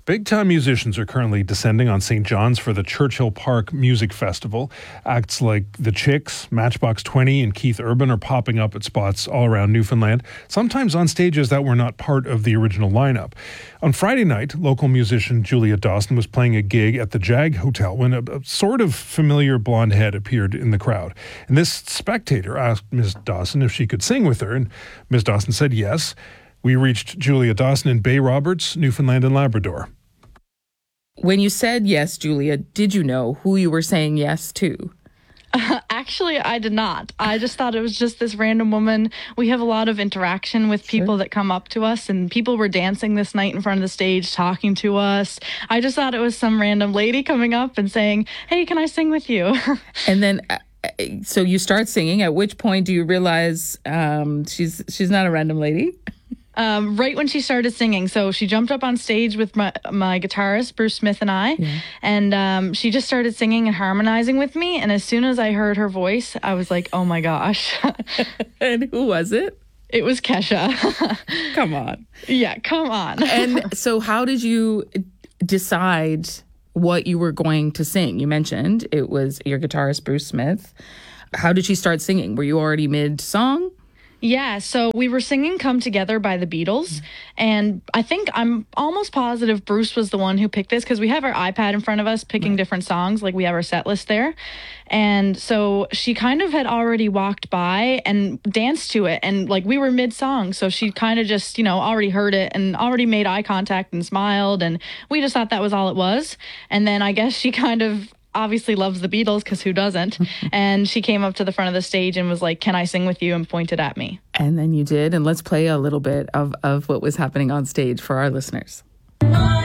Big-time musicians are currently descending on St. John's for the Churchill Park Music Festival. Acts like The Chicks, Matchbox 20 and Keith Urban are popping up at spots all around Newfoundland, sometimes on stages that were not part of the original lineup. On Friday night, local musician Julia Dawson was playing a gig at the Jag Hotel when a sort of familiar blonde head appeared in the crowd. And this spectator asked Ms. Dawson if she could sing with her, and Ms. Dawson said yes. We reached Julia Dawson in Bay Roberts, Newfoundland and Labrador. When you said yes, Julia, did you know who you were saying yes to? Actually, I did not. I just thought it was just this random woman. We have a lot of interaction with people that come up to us, and people were dancing this night in front of the stage, talking to us. I just thought it was some random lady coming up and saying, "Hey, can I sing with you?" And then, so you start singing. At which point do you realize she's not a random lady? Right when she started singing. So she jumped up on stage with my guitarist, Bruce Smith, and I, and she just started singing and harmonizing with me. And as soon as I heard her voice, I was like, oh my gosh. And who was it? It was Kesha. Come on. Yeah, come on. And so how did you decide what you were going to sing? You mentioned it was your guitarist, Bruce Smith. How did she start singing? Were you already mid-song? Yeah, so we were singing Come Together by the Beatles, and I'm almost positive Bruce was the one who picked this because we have our iPad in front of us picking different songs, like we have our set list there. And so she kind of had already walked by and danced to it, and like we were mid-song, so she kind of just, already heard it and already made eye contact and smiled, and we just thought that was all it was. And then I guess she kind of obviously loves the Beatles, because who doesn't? And she came up to the front of the stage and was like, "Can I sing with you?" and pointed at me. And then you did. And let's play a little bit of what was happening on stage for our listeners.